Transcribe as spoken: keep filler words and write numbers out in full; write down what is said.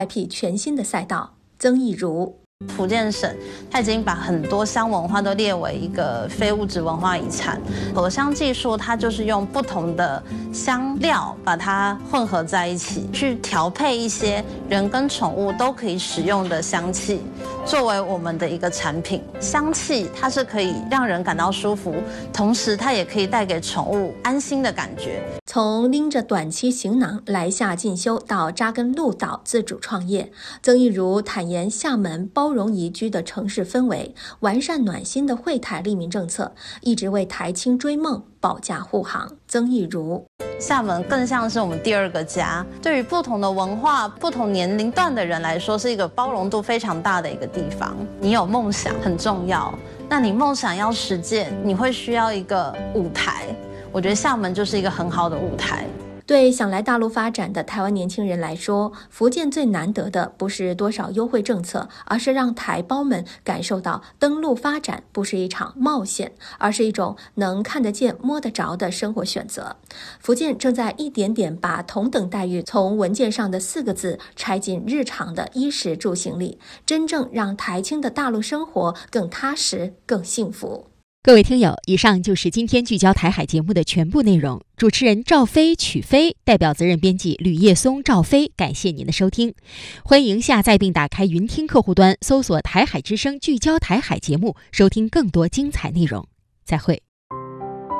开辟全新的赛道。曾义如， 福建省它已经把很多香文化都列为一个非物质文化遗产。合香技术它就是用不同的香料把它混合在一起，去调配一些人跟宠物都可以使用的香气，作为我们的一个产品。香气它是可以让人感到舒服，同时它也可以带给宠物安心的感觉。 从拎着短期行囊来厦进修到扎根鹿岛自主创业，曾义如坦言，厦门包容宜居的城市氛围，完善暖心的惠台利民政策，一直为台青追梦保驾护航。曾义如， 厦门更像是我们第二个家，对于不同的文化、不同年龄段的人来说，是一个包容度非常大的一个地方。你有梦想很重要，那你梦想要实践，你会需要一个舞台。我觉得厦门就是一个很好的舞台。 对想来大陆发展的台湾年轻人来说，福建最难得的不是多少优惠政策，而是让台胞们感受到登陆发展不是一场冒险，而是一种能看得见摸得着的生活选择。福建正在一点点把同等待遇从文件上的四个字拆进日常的衣食住行里，真正让台青的大陆生活更踏实更幸福。 各位听友，以上就是今天聚焦台海节目的全部内容。主持人赵飞、曲飞，代表责任编辑吕叶松、赵飞，感谢您的收听。欢迎下载并打开云听客户端，搜索台海之声聚焦台海节目，收听更多精彩内容。再会。